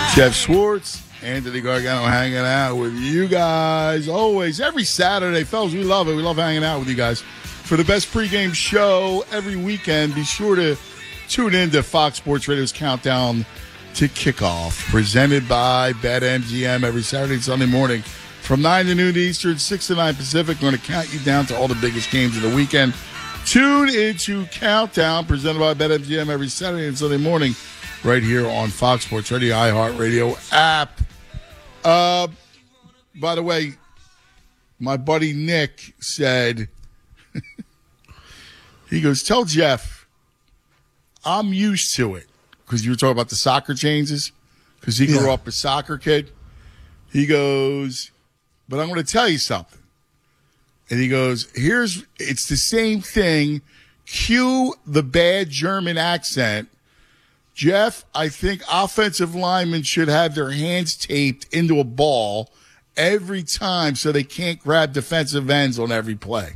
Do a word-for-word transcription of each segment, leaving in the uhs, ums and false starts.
Jeff Schwartz, Anthony Gargano hanging out with you guys always, every Saturday. Fellas, we love it. We love hanging out with you guys. For the best pregame show every weekend, be sure to tune in to Fox Sports Radio's Countdown to Kickoff, presented by BetMGM every Saturday and Sunday morning from nine to noon Eastern, six to nine Pacific. We're going to count you down to all the biggest games of the weekend. Tune into Countdown, presented by BetMGM every Saturday and Sunday morning, right here on Fox Sports Radio, iHeartRadio app. Uh, by the way, my buddy Nick said, he goes, tell Jeff, I'm used to it. Because you were talking about the soccer changes, because he grew yeah. up a soccer kid. He goes, but I'm going to tell you something. And he goes, here's, it's the same thing. Cue the bad German accent. Jeff, I think offensive linemen should have their hands taped into a ball every time so they can't grab defensive ends on every play.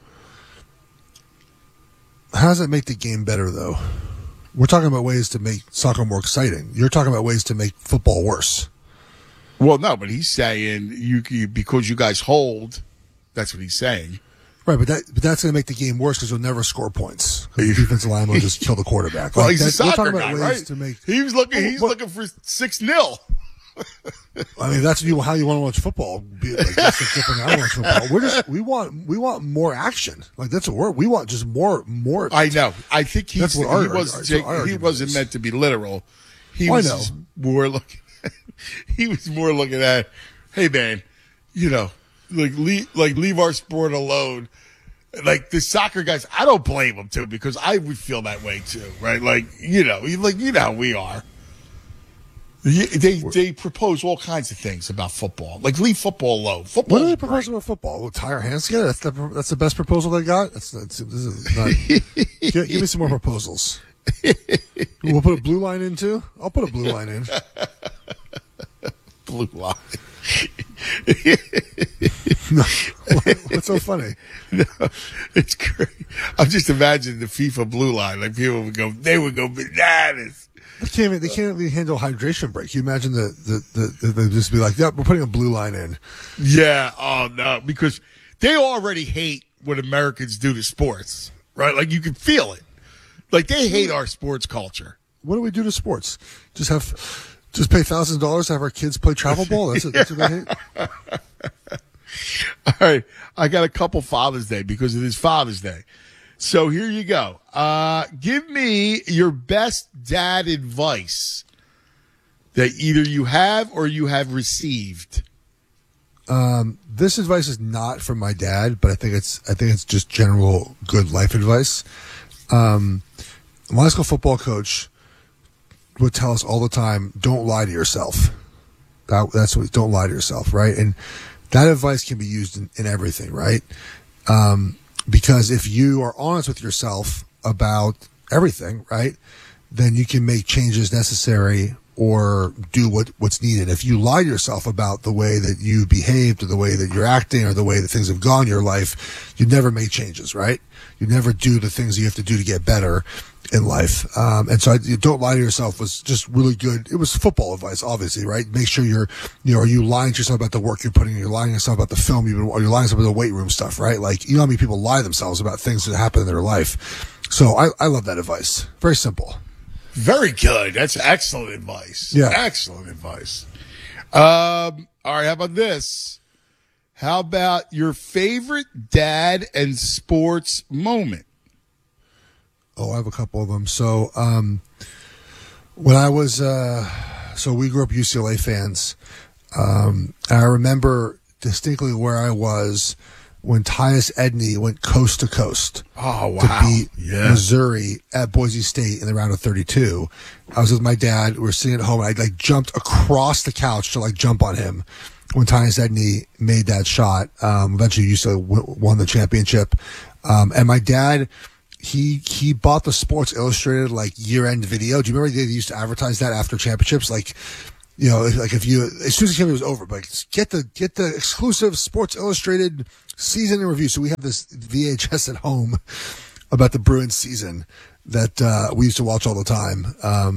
How does that make the game better, though? We're talking about ways to make soccer more exciting. You're talking about ways to make football worse. Well, no, but he's saying you, you because you guys hold. That's what he's saying. Right, but that but that's going to make the game worse because you'll never score points. The defensive line will just kill the quarterback. Well, like he's that, a soccer we're talking guy, about ways right? To make, he was looking. He's what, looking for six nil. I mean, that's you, how you want to watch football. Be like, that's the different I watch football. We're just we want we want more action. Like that's what we're we want just more more. I know. I think he's, that's what our, he wasn't. our, our he wasn't is. meant to be literal. He oh, was I know. just more looking. He was more looking at, hey man, you know, like leave like leave our sport alone. Like the soccer guys, I don't blame them too because I would feel that way too, right? Like you know, like you know how we are. They they propose all kinds of things about football. Like leave football alone. Football. What do they propose about football? We'll tie our hands together. That's the that's the best proposal they got. That's, that's this is not. give, give me some more proposals. We'll put a blue line in too. I'll put a blue line in. Blue line. No, what's so funny? No, it's great. I'm just imagining the FIFA blue line. Like people would go, they would go bananas. They can't even, they can't even handle hydration break. You imagine the, the, the, the, they'd just be like, yep, we're putting a blue line in. Yeah. Oh, no. Because they already hate what Americans do to sports, right? Like, you can feel it. Like, they hate our sports culture. What do we do to sports? Just have, just pay thousands of dollars to have our kids play travel ball? That's, it, that's what they hate? All right. I got a couple Father's Day because it is Father's Day. So here you go. Uh, give me your best dad advice that either you have or you have received. Um, this advice is not from my dad, but I think it's I think it's just general good life advice. Um, my high school football coach would tell us all the time, "Don't lie to yourself." That, that's what. Don't lie to yourself, right? And that advice can be used in, in everything, right? Um, Because if you are honest with yourself about everything, right, then you can make changes necessary or do what, what's needed. If you lie to yourself about the way that you behaved or the way that you're acting or the way that things have gone in your life, you never make changes, right? You never do the things you have to do to get better in life. Um, and so I, you don't lie to yourself was just really good. It was football advice, obviously, right? Make sure you're, you know, are you lying to yourself about the work you're putting in? You're lying to yourself about the film you've been, or you're lying to yourself about the weight room stuff, right? Like, you know how many people lie to themselves about things that happen in their life. So I, I love that advice. Very simple. Very good. That's excellent advice. Yeah. Excellent advice. Um, all right. How about this? How about your favorite dad and sports moment? Oh, I have a couple of them. So, um, when I was, uh, so we grew up U C L A fans. Um, and I remember distinctly where I was when Tyus Edney went coast to coast oh, wow. to beat yeah. Missouri at Boise State in the round of thirty-two. I was with my dad. We were sitting at home, and I like jumped across the couch to like jump on him when Tyus Edney made that shot. Um, eventually, U C L A w- won the championship. Um, and my dad, he he bought the Sports Illustrated like year-end video. Do you remember they used to advertise that after championships? Like, you know, like if you as soon as the championship was over, but get the get the exclusive Sports Illustrated season in review. So we have this V H S at home about the Bruins season that uh, we used to watch all the time. Um,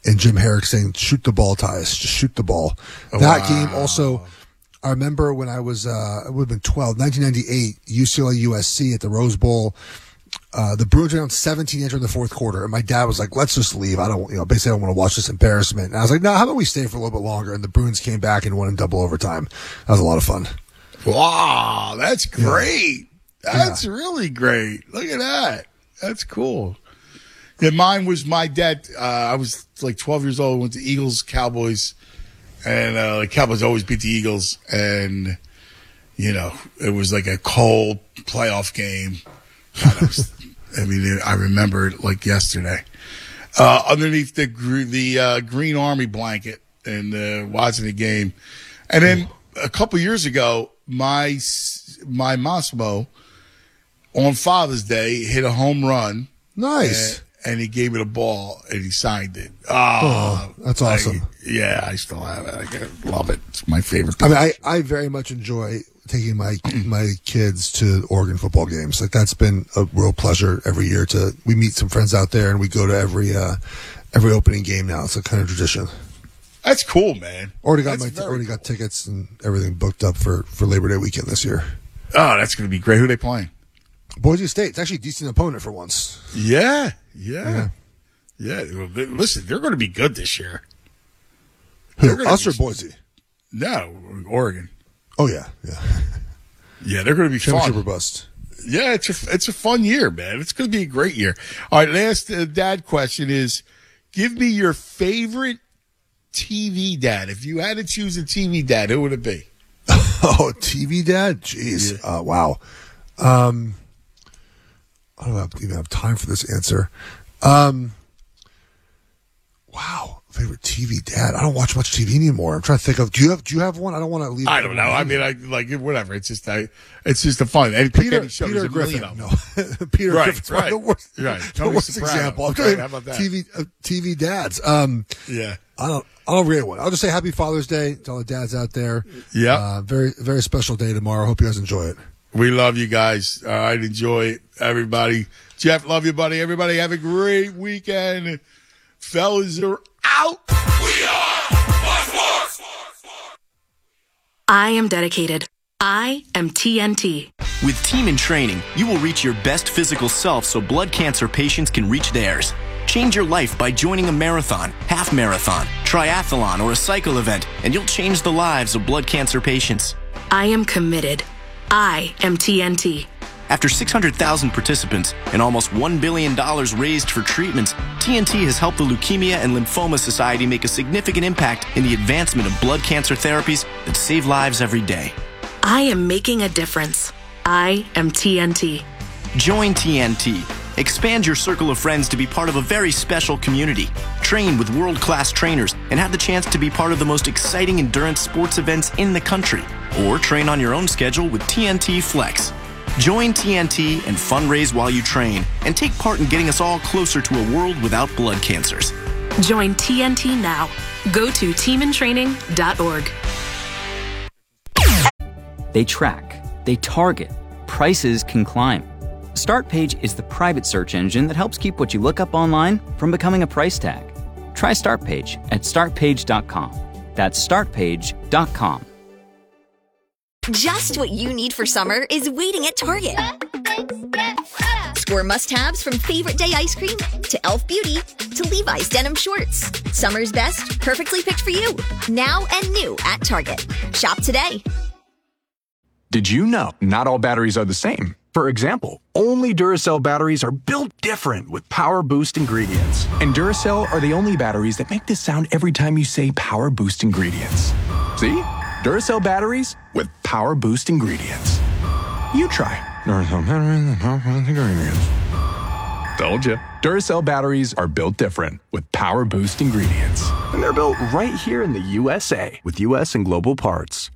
and Jim Herrick saying, "Shoot the ball, Tyus, just shoot the ball." Oh, that wow. game also, I remember when I was, uh, it would have been twelve, nineteen ninety-eight, U C L A U S C at the Rose Bowl. Uh, the Bruins were down seventeen entering the fourth quarter, and my dad was like, "Let's just leave. I don't, you know, basically I don't want to watch this embarrassment." And I was like, "No, how about we stay for a little bit longer?" And the Bruins came back and won in double overtime. That was a lot of fun. Wow, that's great. Yeah. That's yeah. really great. Look at that. That's cool. Yeah, mine was my dad. Uh, I was like twelve years old, went to Eagles, Cowboys, and uh, the Cowboys always beat the Eagles. And, you know, it was like a cold playoff game. God, I, was, I mean, I remember it like yesterday. Uh, underneath the the uh, Green Army blanket and uh, watching the game. And then a couple years ago, my my Massimo on Father's Day hit a home run. Nice. And, and he gave me the ball and he signed it. Oh, oh that's awesome. I, yeah, I still have it. I love it. It's my favorite. I mean, I, I very much enjoy taking my my kids to Oregon football games. Like that's been a real pleasure every year. To we meet some friends out there and we go to every uh, every opening game now. It's a kind of tradition. That's cool, man. Already got that's my already cool. got tickets and everything booked up for, for Labor Day weekend this year. Oh, that's going to be great. Who are they playing? Boise State. It's actually a decent opponent for once. Yeah, yeah, yeah. yeah. Well, they, listen, they're going to be good this year. Who, us be, or Boise? No, Oregon. Oh yeah, yeah, yeah. They're going to be Championship fun. or bust. Yeah, it's a it's a fun year, man. It's going to be a great year. All right, last uh, dad question is: give me your favorite T V dad. If you had to choose a T V dad, who would it be? Oh, T V dad? Jeez. Yeah. Uh, wow. Um, I don't have, even have time for this answer. Um, wow. Favorite T V dad? I don't watch much T V anymore. I'm trying to think of. Do you have? Do you have one? I don't want to leave. I don't know. I mean, I like whatever. It's just, I. It's just a fun. And Peter, any show, Peter Griffin. No, Peter right, Griffin's right, the worst. Right. The worst example. Right, how about that? T V uh, T V dads. Um, yeah. I don't. I don't really want. I'll just say Happy Father's Day to all the dads out there. Yeah. Uh, very very special day tomorrow. Hope you guys enjoy it. We love you guys. All right, enjoy it, everybody. Jeff, love you, buddy. Everybody, have a great weekend. Fellas are out. We are Sports. I am dedicated. I am T N T. With Team in Training, you will reach your best physical self so blood cancer patients can reach theirs. Change your life by joining a marathon, half marathon, triathlon, or a cycle event, and you'll change the lives of blood cancer patients. I am committed. I am T N T. After six hundred thousand participants and almost one billion dollars raised for treatments, T N T has helped the Leukemia and Lymphoma Society make a significant impact in the advancement of blood cancer therapies that save lives every day. I am making a difference. I am T N T. Join T N T. Expand your circle of friends to be part of a very special community. Train with world-class trainers and have the chance to be part of the most exciting endurance sports events in the country. Or train on your own schedule with T N T Flex. Join T N T and fundraise while you train and take part in getting us all closer to a world without blood cancers. Join T N T now. Go to team in training dot org. They track, they target, prices can climb. StartPage is the private search engine that helps keep what you look up online from becoming a price tag. Try StartPage at start page dot com. That's start page dot com. Just what you need for summer is waiting at Target. Score must-haves from Favorite Day ice cream to Elf Beauty to Levi's denim shorts. Summer's best, perfectly picked for you. Now and new at Target. Shop today. Did you know not all batteries are the same? For example, only Duracell batteries are built different with Power Boost ingredients. And Duracell are the only batteries that make this sound every time you say Power Boost ingredients. See? Duracell batteries with Power Boost ingredients. You try. Duracell batteries with Power Boost ingredients. Told you. Duracell batteries are built different with Power Boost ingredients. And they're built right here in the U S A with U S and global parts.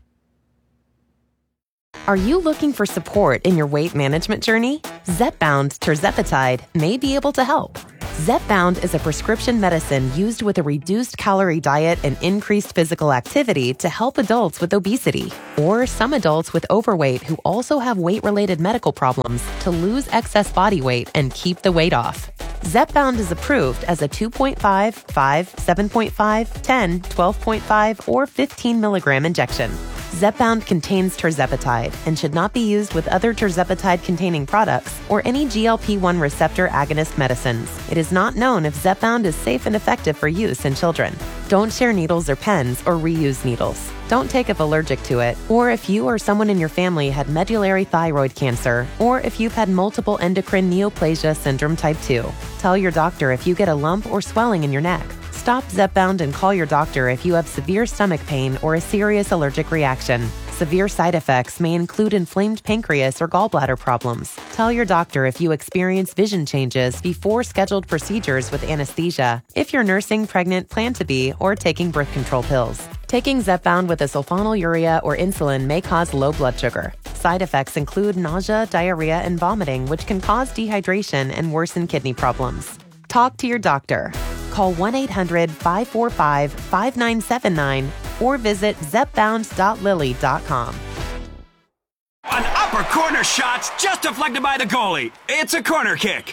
Are you looking for support in your weight management journey? Zepbound tirzepatide may be able to help. Zepbound is a prescription medicine used with a reduced calorie diet and increased physical activity to help adults with obesity or some adults with overweight who also have weight-related medical problems to lose excess body weight and keep the weight off. Zepbound is approved as a two point five, five, seven point five, ten, twelve point five, or fifteen milligram injection. Zepbound contains tirzepatide and should not be used with other tirzepatide-containing products or any G L P one receptor agonist medicines. It is not known if Zepbound is safe and effective for use in children. Don't share needles or pens or reuse needles. Don't take if allergic to it, or if you or someone in your family had medullary thyroid cancer, or if you've had multiple endocrine neoplasia syndrome type two. Tell your doctor if you get a lump or swelling in your neck. Stop Zepbound and call your doctor if you have severe stomach pain or a serious allergic reaction. Severe side effects may include inflamed pancreas or gallbladder problems. Tell your doctor if you experience vision changes before scheduled procedures with anesthesia, if you're nursing, pregnant, plan to be, or taking birth control pills. Taking Zepbound with a sulfonylurea or insulin may cause low blood sugar. Side effects include nausea, diarrhea, and vomiting, which can cause dehydration and worsen kidney problems. Talk to your doctor. Call one eight hundred, five four five, five nine seven nine or visit zepbound dot lilly dot com. An upper corner shot's just deflected by the goalie. It's a corner kick.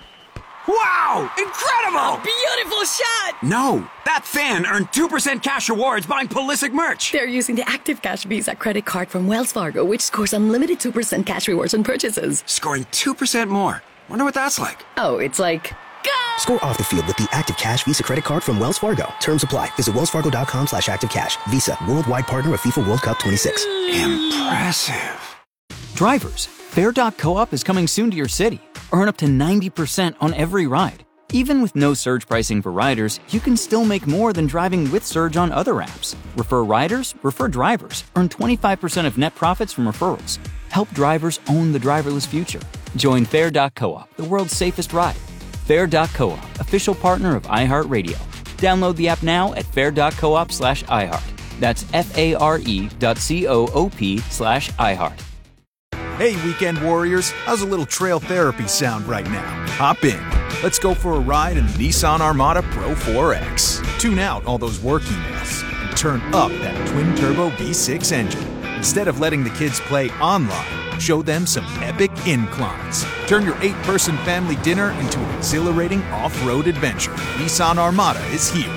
Wow! Incredible! Beautiful shot! No, that fan earned two percent cash rewards buying Pulisic merch. They're using the Active Cash Visa credit card from Wells Fargo, which scores unlimited two percent cash rewards on purchases. Scoring two percent more. Wonder what that's like. Oh, it's like... Go! Score off the field with the Active Cash Visa credit card from Wells Fargo. Terms apply. Visit wellsfargo.com slash activecash. Visa, worldwide partner of FIFA World Cup twenty-six. Impressive. Drivers, Fair dot co-op is coming soon to your city. Earn up to ninety percent on every ride. Even with no surge pricing for riders, you can still make more than driving with Surge on other apps. Refer riders, refer drivers. Earn twenty-five percent of net profits from referrals. Help drivers own the driverless future. Join Fair dot co-op, the world's safest ride. Fair dot co-op, official partner of iHeartRadio. Download the app now at fair.coop slash iHeart. That's F-A-R-E dot C-O-O-P slash iHeart. Hey, weekend warriors, how's a little trail therapy sound right now? Hop in. Let's go for a ride in the Nissan Armada Pro four X. Tune out all those work emails and turn up that twin-turbo V six engine. Instead of letting the kids play online, show them some epic inclines. Turn your eight-person family dinner into an exhilarating off-road adventure. Nissan Armada is here.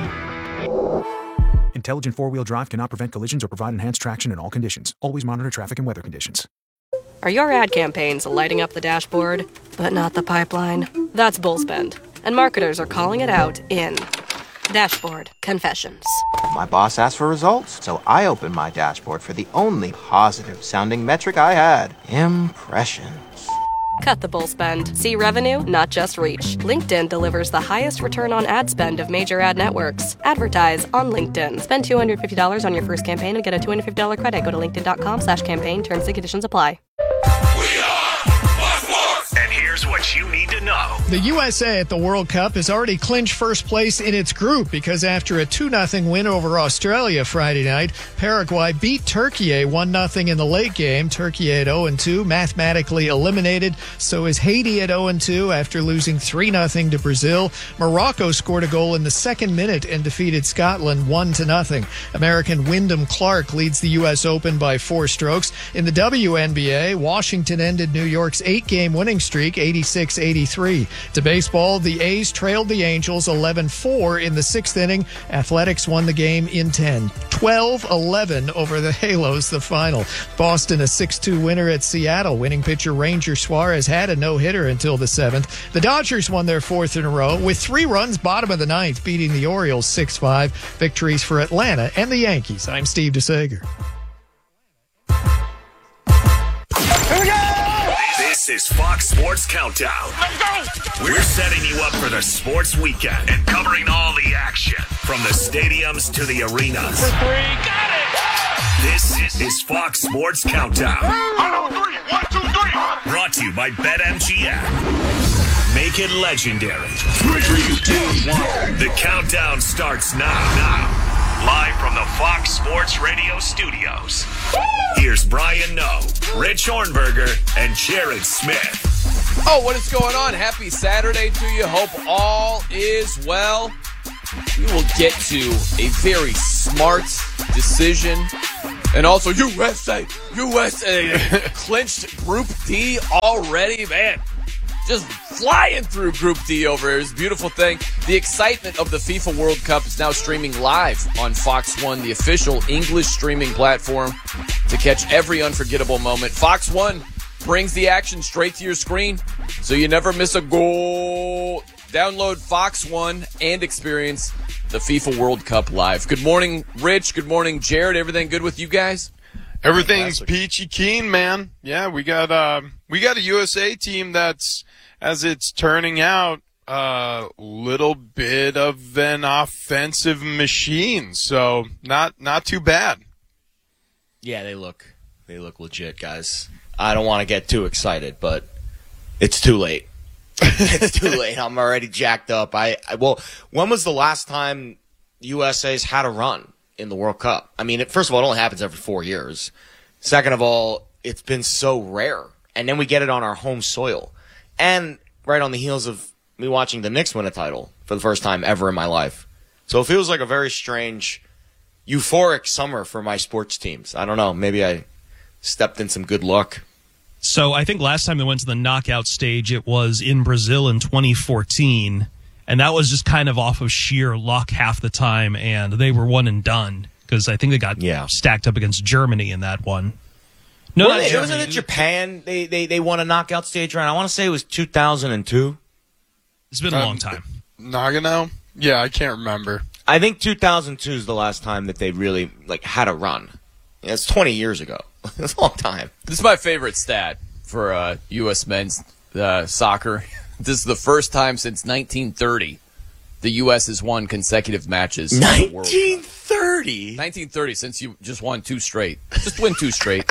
Intelligent four-wheel drive cannot prevent collisions or provide enhanced traction in all conditions. Always monitor traffic and weather conditions. Are your ad campaigns lighting up the dashboard, but not the pipeline? That's Bullspend, and marketers are calling it out in Dashboard Confessions. My boss asked for results, so I opened my dashboard for the only positive-sounding metric I had, impressions. Cut the bull spend. See revenue, not just reach. LinkedIn delivers the highest return on ad spend of major ad networks. Advertise on LinkedIn. Spend two hundred fifty dollars on your first campaign and get a two hundred fifty dollars credit. Go to linkedin.com slash campaign. Terms and conditions apply. And here's what you need to know. The U S A at the World Cup has already clinched first place in its group because after a two nothing win over Australia Friday night, Paraguay beat Turkey one nothing in the late game. Turkey at oh and two, mathematically eliminated. So is Haiti at oh and two after losing three nothing to Brazil. Morocco scored a goal in the second minute and defeated Scotland one to nothing. American Wyndham Clark leads the U S Open by four strokes. In the W N B A, Washington ended New York's eight-game winning streak, eighty-six eighty-three. To baseball, the A's trailed the Angels eleven four in the sixth inning. Athletics won the game in ten. twelve eleven over the Halos, the final. Boston a six two winner at Seattle. Winning pitcher Ranger Suarez had a no-hitter until the seventh. The Dodgers won their fourth in a row with three runs bottom of the ninth, beating the Orioles six five. Victories for Atlanta and the Yankees. I'm Steve DeSager. Here we go! This is Fox Sports Countdown. Let's go! We're setting you up for the sports weekend and covering all the action from the stadiums to the arenas. For three, got it! This is Fox Sports Countdown. One, two, three. One, two, three. Brought to you by BetMGM. Make it legendary. Three, two, one. The countdown starts now. Now. Live from the Fox Sports Radio studios. Here's Brian Noe, Rich Hornberger, and Jared Smith. Oh, what is going on? Happy Saturday to you. Hope all is well. We will get to a very smart decision. And also U S A, U S A clinched Group D already. Man, just flying through Group D over here. It's a beautiful thing. The excitement of the FIFA World Cup is now streaming live on Fox One, the official English streaming platform, to catch every unforgettable moment. Fox One brings the action straight to your screen, so you never miss a goal. Download Fox One and experience the FIFA World Cup live. Good morning, Rich. Good morning, Jared. Everything good with you guys? Everything's peachy keen, man. Yeah, we got uh, we got a U S A team that's, as it's turning out, a uh, little bit of an offensive machine. So not not too bad. Yeah, they look they look legit, guys. I don't want to get too excited, but it's too late. It's too late. I'm already jacked up. I, I well, when was the last time U S A's had a run in the World Cup? I mean, it, first of all, it only happens every four years. Second of all, it's been so rare. And then we get it on our home soil. And right on the heels of me watching the Knicks win a title for the first time ever in my life. So it feels like a very strange, euphoric summer for my sports teams. I don't know. Maybe I stepped in some good luck. So I think last time they went to the knockout stage, it was in Brazil in twenty fourteen. And that was just kind of off of sheer luck half the time, and they were one and done because I think they got yeah. stacked up against Germany in that one. No, well, it wasn't it Japan. They, they they won a knockout stage round. I want to say it was two thousand two. It's been a um, long time. Nagano? Yeah, I can't remember. I think two thousand two is the last time that they really like had a run. Yeah, it's twenty years ago. It's a long time. This is my favorite stat for uh, U S men's uh, soccer. This is the first time since nineteen thirty the U S has won consecutive matches. nineteen thirty? nineteen thirty, since you just won two straight. Just win two straight.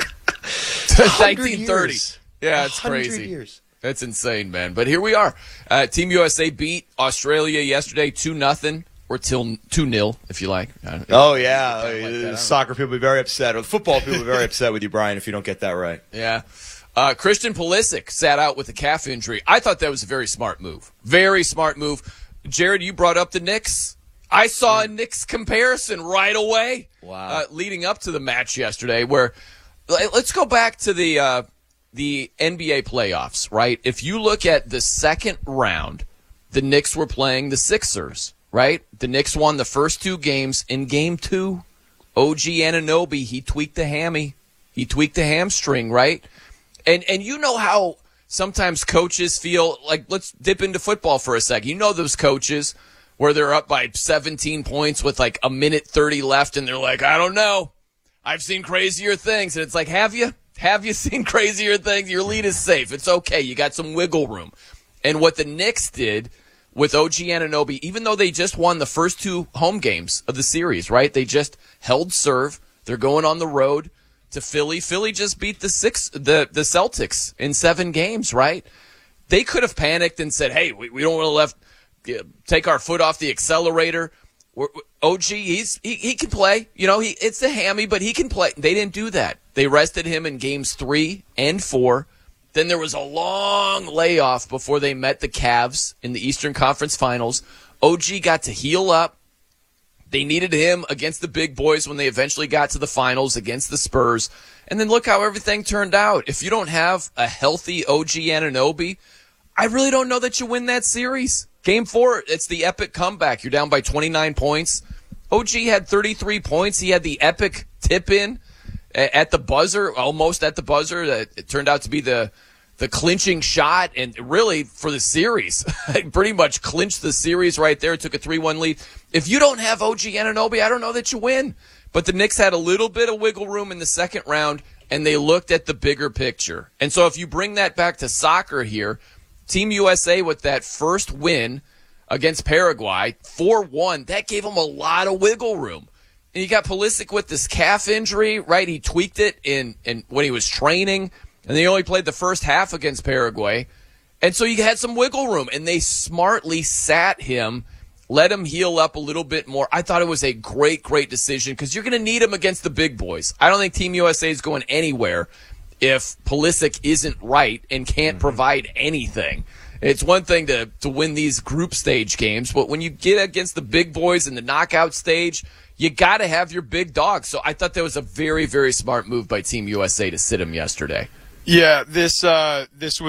nineteen thirty. Years. Yeah, it's crazy. Years. That's insane, man. But here we are. Uh, Team U S A beat Australia yesterday two nothing. Or till two nil, if you like. Oh, yeah. Like that, soccer people will be very upset. Or the football people will be very upset with you, Brian, if you don't get that right. Yeah. Uh, Christian Pulisic sat out with a calf injury. I thought that was a very smart move. Very smart move. Jared, you brought up the Knicks. I saw a Knicks comparison right away. Wow. Uh, leading up to the match yesterday, where let's go back to the uh, the N B A playoffs, right? If you look at the second round, the Knicks were playing the Sixers. Right? The Knicks won the first two games. In game two, O G Anunoby, he tweaked the hammy. He tweaked the hamstring, right? And and you know how sometimes coaches feel like, let's dip into football for a second. You know those coaches where they're up by seventeen points with like a minute thirty left, and they're like, I don't know. I've seen crazier things. And it's like, have you? Have you seen crazier things? Your lead is safe. It's okay. You got some wiggle room. And what the Knicks did with O G Anunoby, even though they just won the first two home games of the series, right? They just held serve. They're going on the road to Philly. Philly just beat the six, the, the Celtics in seven games, right? They could have panicked and said, hey, we, we don't want to left take our foot off the accelerator. We're, O G, he's he, he can play. You know, he it's a hammy, but he can play. They didn't do that. They rested him in games three and four. Then there was a long layoff before they met the Cavs in the Eastern Conference Finals. O G got to heal up. They needed him against the big boys when they eventually got to the finals against the Spurs. And then look how everything turned out. If you don't have a healthy O G Anunoby, I really don't know that you win that series. Game four, it's the epic comeback. You're down by twenty-nine points. O G had thirty-three points. He had the epic tip-in at the buzzer, almost at the buzzer. It turned out to be the the clinching shot, and really for the series. Pretty much clinched the series right there. Took a three one lead. If you don't have O G Anunoby, I don't know that you win. But the Knicks had a little bit of wiggle room in the second round, and they looked at the bigger picture. And so if you bring that back to soccer here, Team U S A with that first win against Paraguay, four one, that gave them a lot of wiggle room. And you got Pulisic with this calf injury, right? He tweaked it in, in when he was training, and they only played the first half against Paraguay. And so you had some wiggle room, and they smartly sat him, let him heal up a little bit more. I thought it was a great, great decision because you're going to need him against the big boys. I don't think Team U S A is going anywhere if Pulisic isn't right and can't mm-hmm. provide anything. It's one thing to, to win these group stage games, but when you get against the big boys in the knockout stage, you got to have your big dog. So I thought that was a very, very smart move by Team U S A to sit him yesterday. Yeah, this uh, this was